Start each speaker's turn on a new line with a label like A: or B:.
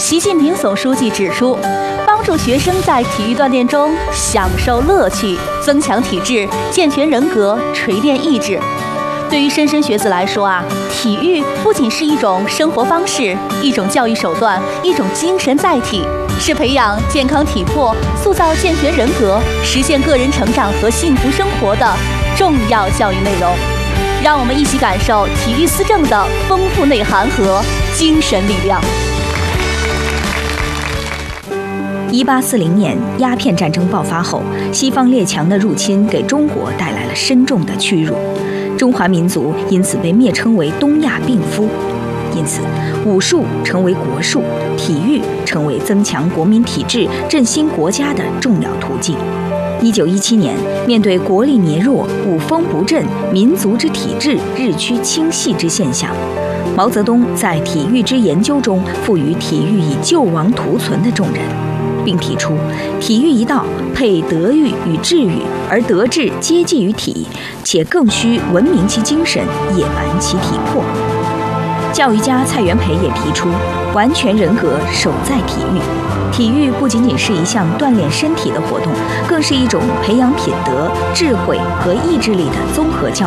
A: 习近平总书记指出，帮助学生在体育锻炼中享受乐趣，增强体质，健全人格，锤炼意志。对于莘莘学子来说体育不仅是一种生活方式，一种教育手段，一种精神载体，是培养健康体魄、塑造健全人格、实现个人成长和幸福生活的重要教育内容。让我们一起感受体育思政的丰富内涵和精神力量。
B: 1840年鸦片战争爆发后，西方列强的入侵给中国带来了深重的屈辱，中华民族因此被蔑称为东亚病夫。因此，武术成为国术，体育成为增强国民体质、振兴国家的重要途径。1917年，面对国力羸弱、武风不振、民族之体质日趋倾细之现象，毛泽东在《体育之研究》中赋予体育以救亡图存的重任，并提出体育一道配德育与智育，而德智皆继于体，且更需文明其精神，野蛮其体魄。教育家蔡元培也提出，完全人格守在体育。体育不仅仅是一项锻炼身体的活动，更是一种培养品德、智慧和意志力的综合教